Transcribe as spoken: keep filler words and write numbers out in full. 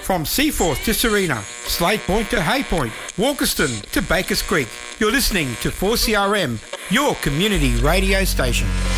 From Seaforth to Serena, Slate Point to Hay Point, Walkerston to Bakers Creek, you're listening to four C R M, your community radio station.